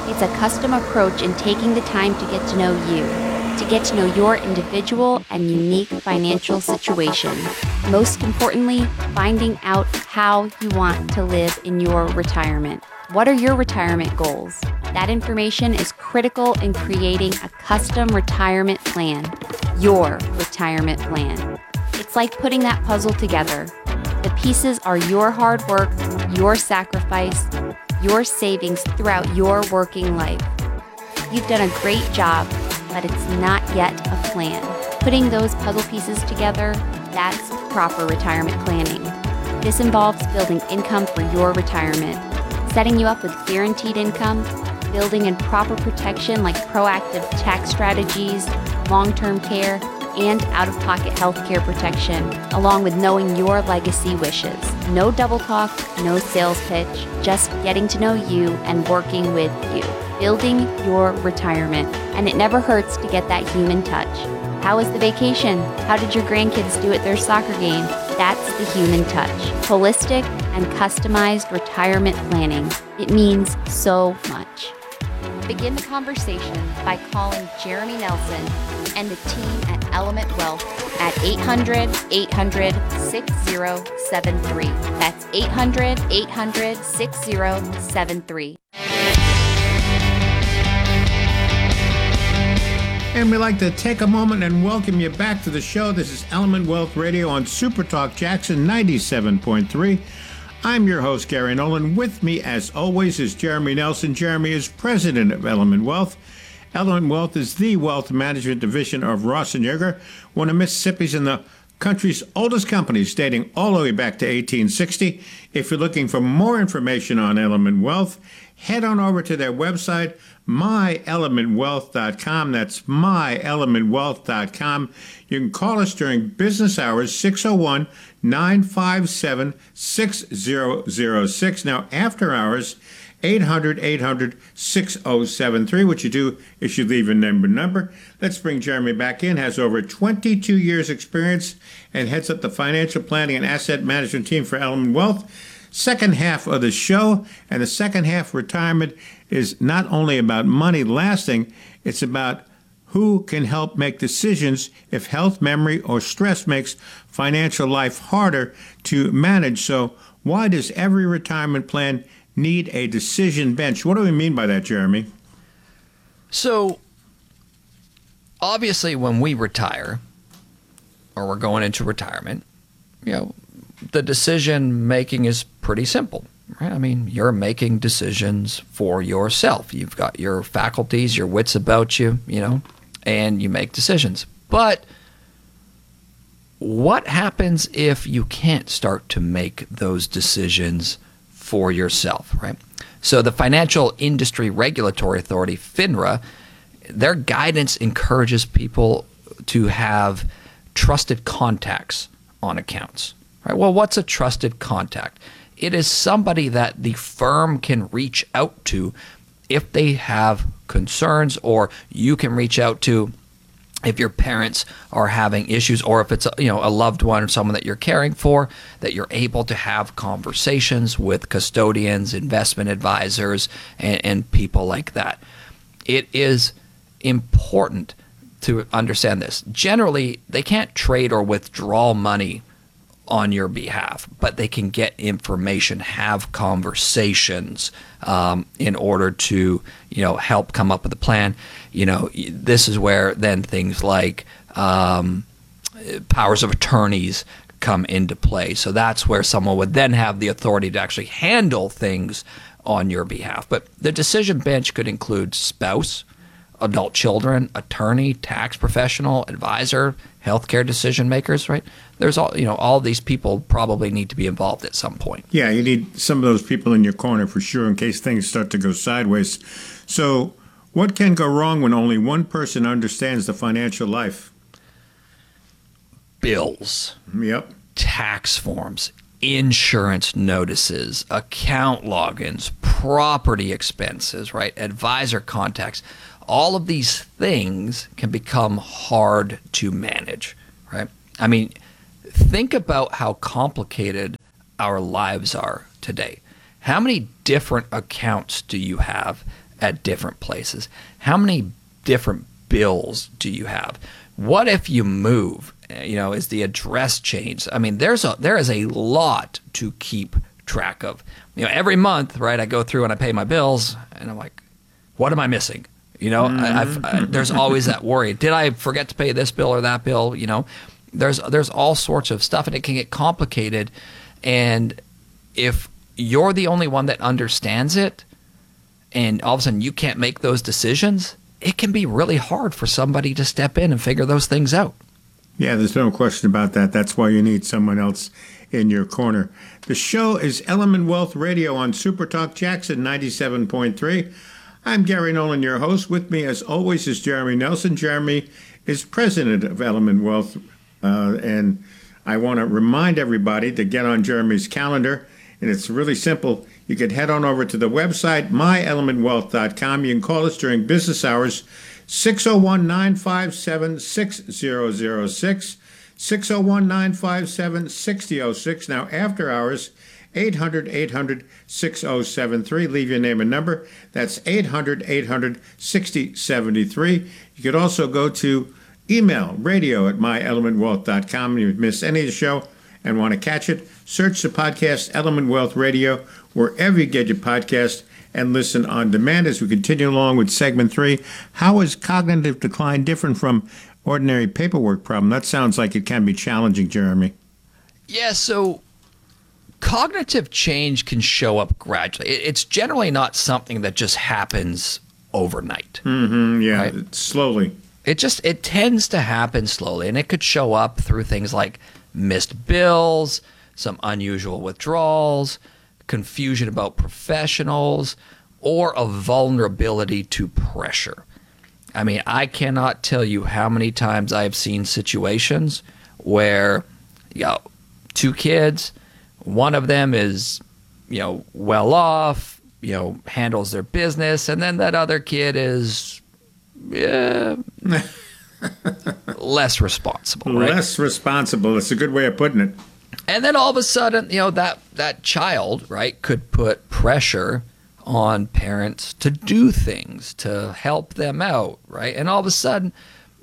It's a custom approach in taking the time to get to know you, to get to know your individual and unique financial situation. Most importantly, finding out how you want to live in your retirement. What are your retirement goals? That information is critical in creating a custom retirement plan, your retirement plan. It's like putting that puzzle together. The pieces are your hard work, your sacrifice, your savings throughout your working life. You've done a great job, but it's not yet a plan. Putting those puzzle pieces together, that's proper retirement planning. This involves building income for your retirement, setting you up with guaranteed income, building in proper protection like proactive tax strategies, long-term care, and out-of-pocket health care protection, along with knowing your legacy wishes. No double talk, no sales pitch, just getting to know you and working with you. Building your retirement. And it never hurts to get that human touch. How was the vacation? How did your grandkids do at their soccer game? That's the human touch. Holistic and customized retirement planning. It means so much. Begin the conversation by calling Jeremy Nelson and the team at Element Wealth at 800-800-6073. That's 800-800-6073. And we'd like to take a moment and welcome you back to the show. This is Element Wealth Radio on Super Talk Jackson 97.3. I'm your host, Gary Nolan. With me, as always, is Jeremy Nelson. Jeremy is president of Element Wealth. Element Wealth is the wealth management division of Ross & Yeager, one of Mississippi's and the country's oldest companies, dating all the way back to 1860. If you're looking for more information on Element Wealth, head on over to their website, myelementwealth.com. That's myelementwealth.com. You can call us during business hours, 601-957-6006. Now, after hours, 800-800-6073. What you do is you leave a number. Let's bring Jeremy back in. Has over 22 years experience and heads up the financial planning and asset management team for Element Wealth. Second half of the show, and the second half, retirement, is not only about money lasting, it's about who can help make decisions if health, memory, or stress makes financial life harder to manage. So why does every retirement plan need a decision bench? What do we mean by that, Jeremy? So, obviously, when we retire, or we're going into retirement, the decision making is pretty simple, right? I mean, you're making decisions for yourself. You've got your faculties, your wits about you, and you make decisions. But what happens if you can't start to make those decisions for yourself, right? So the Financial Industry Regulatory Authority, FINRA, their guidance encourages people to have trusted contacts on accounts, right? Well, what's a trusted contact? It is somebody that the firm can reach out to if they have concerns, or you can reach out to if your parents are having issues, or if it's a loved one or someone that you're caring for, that you're able to have conversations with custodians, investment advisors, and people like that. It is important to understand this. Generally, they can't trade or withdraw money on your behalf, but they can get information, have conversations in order to, help come up with a plan. This is where then things like powers of attorneys come into play. So that's where someone would then have the authority to actually handle things on your behalf. But the decision bench could include spouse, adult children, attorney, tax professional, advisor, healthcare decision makers, right? There's all these people probably need to be involved at some point. Yeah, you need some of those people in your corner for sure in case things start to go sideways. So what can go wrong when only one person understands the financial life? Bills. Yep. Tax forms, insurance notices, account logins, property expenses, right? Advisor contacts. All of these things can become hard to manage, right? I mean, think about how complicated our lives are today. How many different accounts do you have? at different places? How many different bills do you have? What if you move? Is the address changed? I mean, there is a lot to keep track of. Every month, right, I go through and I pay my bills, and I'm like, what am I missing? There's always that worry. Did I forget to pay this bill or that bill? There's all sorts of stuff, and it can get complicated. And if you're the only one that understands it, and all of a sudden you can't make those decisions, it can be really hard for somebody to step in and figure those things out. Yeah, there's no question about that. That's why you need someone else in your corner. The show is Element Wealth Radio on Super Talk Jackson 97.3. I'm Gary Nolan, your host. With me, as always, is Jeremy Nelson. Jeremy is president of Element Wealth, and I want to remind everybody to get on Jeremy's calendar, and it's really simple. You can head on over to the website, myelementwealth.com. You can call us during business hours, 601-957-6006, 601-957-6006. Now, after hours, 800-800-6073. Leave your name and number. That's 800-800-6073. You could also go to email, radio@myelementwealth.com. If you miss any of the show and want to catch it, search the podcast Element Wealth Radio wherever you get your podcast and listen on demand. As we continue along with segment 3, how is cognitive decline different from ordinary paperwork problem? That sounds like it can be challenging, Jeremy. Yeah, so cognitive change can show up gradually. It's generally not something that just happens overnight. Right? Slowly. It tends to happen slowly, and it could show up through things like missed bills, some unusual withdrawals, confusion about professionals, or a vulnerability to pressure. I mean, I cannot tell you how many times I've seen situations where, two kids, one of them is, well off, handles their business, and then that other kid is, less responsible. Right? Less responsible. That's a good way of putting it. And then all of a sudden, that child, right, could put pressure on parents to do things, to help them out, right? And all of a sudden,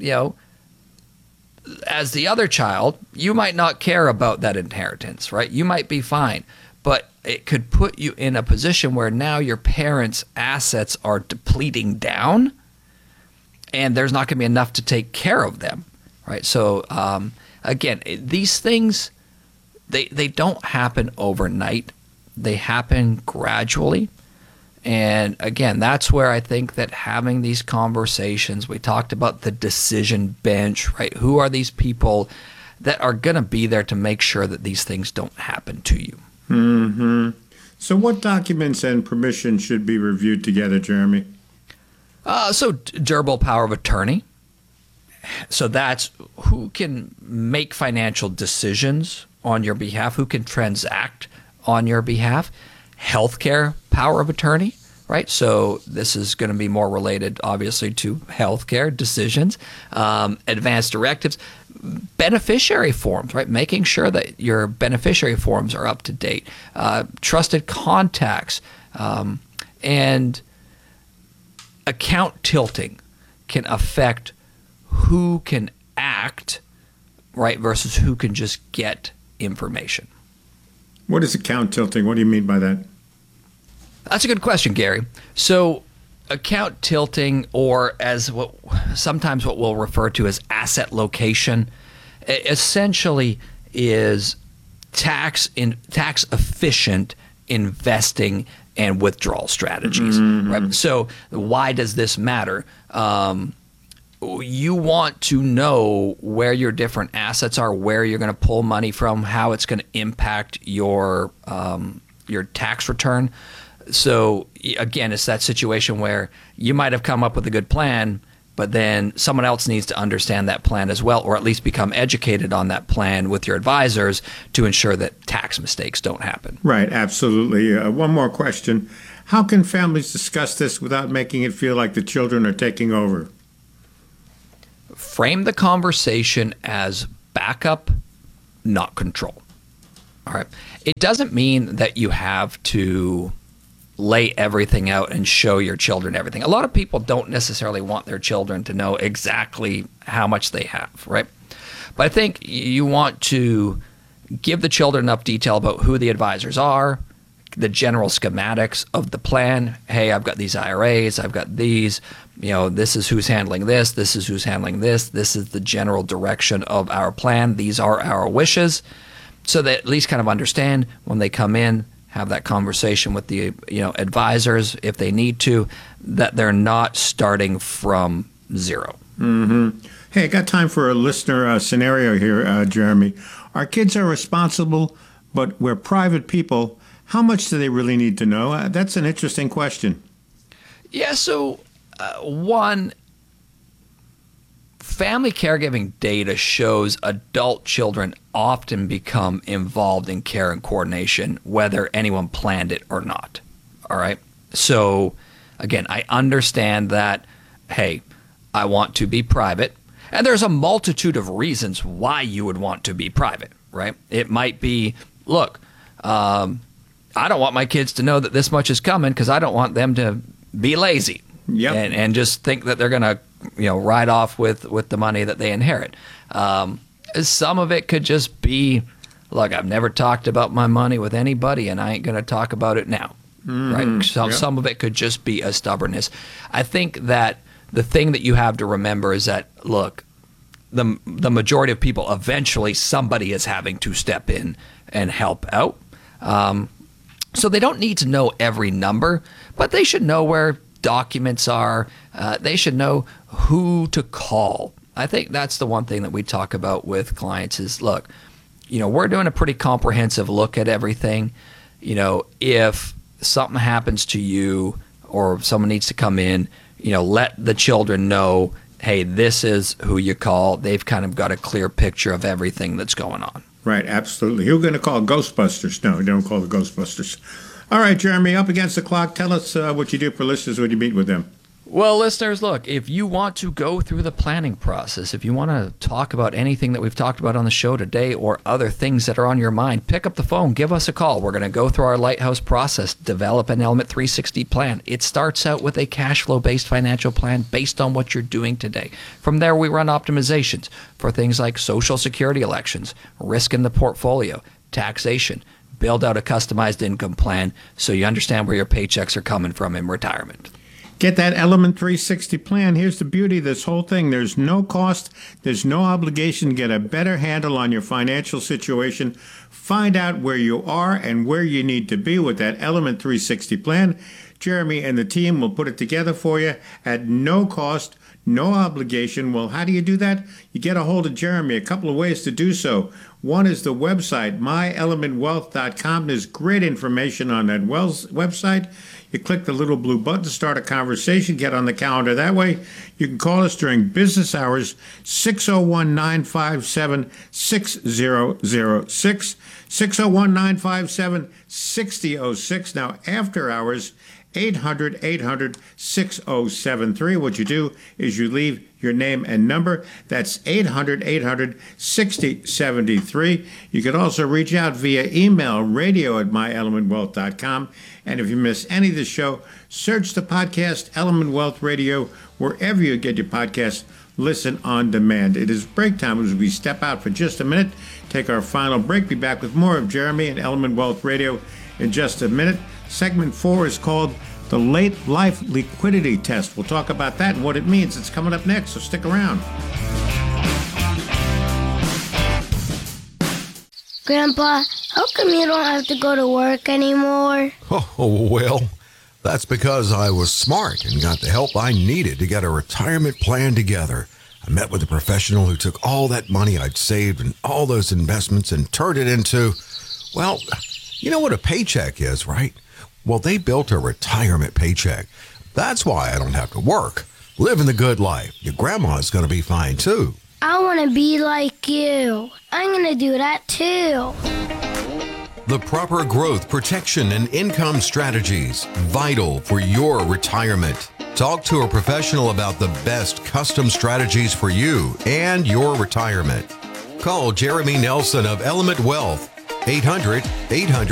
as the other child, you might not care about that inheritance, right? You might be fine. But it could put you in a position where now your parents' assets are depleting down, and there's not going to be enough to take care of them, right? So, again, these things, they don't happen overnight. They happen gradually. And again, that's where I think that having these conversations, we talked about the decision bench, right? Who are these people that are going to be there to make sure that these things don't happen to you? Mm-hmm. So what documents and permissions should be reviewed together, Jeremy? So durable power of attorney. So that's who can make financial decisions on your behalf, who can transact on your behalf. Healthcare power of attorney, right? So this is going to be more related, obviously, to healthcare decisions. Advanced directives, beneficiary forms, right? Making sure that your beneficiary forms are up to date. Trusted contacts, and account tilting can affect who can act, right, versus who can just get information. What is account tilting? What do you mean by that? That's a good question, Gary. So account tilting, or as sometimes what we'll refer to as asset location, essentially is tax efficient investing and withdrawal strategies. Mm-hmm. Right? So why does this matter? You want to know where your different assets are, where you're going to pull money from, how it's going to impact your tax return. So again, it's that situation where you might have come up with a good plan, but then someone else needs to understand that plan as well, or at least become educated on that plan with your advisors to ensure that tax mistakes don't happen. Right, absolutely. One more question. How can families discuss this without making it feel like the children are taking over? Frame the conversation as backup, not control. All right. It doesn't mean that you have to lay everything out and show your children everything. A lot of people don't necessarily want their children to know exactly how much they have, right? But I think you want to give the children enough detail about who the advisors are, the general schematics of the plan. Hey, I've got these IRAs, I've got these, this is who's handling this is who's handling this is the general direction of our plan, these are our wishes, so they at least kind of understand when they come in, have that conversation with the advisors if they need to, that they're not starting from zero. Mm-hmm. Hey, I got time for a listener scenario here, Jeremy. Our kids are responsible, but we're private people. How much do they really need to know? That's an interesting question. Yeah, so one, family caregiving data shows adult children often become involved in care and coordination, whether anyone planned it or not. All right? So, again, I understand that, hey, I want to be private. And there's a multitude of reasons why you would want to be private, right? It might be, look, I don't want my kids to know that this much is coming because I don't want them to be lazy and just think that they're going to ride off with the money that they inherit. Some of it could just be, look, I've never talked about my money with anybody and I ain't going to talk about it now. Right? Some of it could just be a stubbornness. I think that the thing that you have to remember is that, look, the majority of people, eventually somebody is having to step in and help out. So they don't need to know every number, but they should know where documents are. They should know who to call. I think that's the one thing that we talk about with clients is, look, we're doing a pretty comprehensive look at everything. If something happens to you or someone needs to come in, let the children know, hey, this is who you call. They've kind of got a clear picture of everything that's going on. Right, absolutely. Who are going to call Ghostbusters? No, don't call the Ghostbusters. All right, Jeremy, up against the clock. Tell us what you do for listeners when you meet with them. Well, listeners, look, if you want to go through the planning process, if you want to talk about anything that we've talked about on the show today or other things that are on your mind, pick up the phone, give us a call. We're going to go through our Lighthouse process, develop an Element 360 plan. It starts out with a cash flow-based financial plan based on what you're doing today. From there, we run optimizations for things like Social Security elections, risk in the portfolio, taxation, build out a customized income plan so you understand where your paychecks are coming from in retirement. Get that Element 360 plan. Here's the beauty of this whole thing. There's no cost. There's no obligation to get a better handle on your financial situation. Find out where you are and where you need to be with that Element 360 plan. Jeremy and the team will put it together for you at no cost, no obligation. Well, how do you do that? You get a hold of Jeremy. A couple of ways to do so. One is the website, myelementwealth.com. There's great information on that website. You click the little blue button to start a conversation, get on the calendar that way. You can call us during business hours, 601-957-6006, 601-957-6006. Now, after hours, 800-800-6073. What you do is you leave your name and number. That's 800-800-6073. You can also reach out via email, radio@myelementwealth.com. And if you miss any of the show, search the podcast Element Wealth Radio wherever you get your podcast. Listen on demand. It is break time as we step out for just a minute. Take our final break. Be back with more of Jeremy and Element Wealth Radio in just a minute. Segment 4 is called the Late Life Liquidity Test. We'll talk about that and what it means. It's coming up next, so stick around. Grandpa, how come you don't have to go to work anymore? Oh, well, that's because I was smart and got the help I needed to get a retirement plan together. I met with a professional who took all that money I'd saved and all those investments and turned it into, well, you know what a paycheck is, right? Well, they built a retirement paycheck. That's why I don't have to work. Living the good life. Your grandma's going to be fine, too. I want to be like you. I'm going to do that, too. The proper growth, protection, and income strategies, vital for your retirement. Talk to a professional about the best custom strategies for you and your retirement. Call Jeremy Nelson of Element Wealth, 800-800.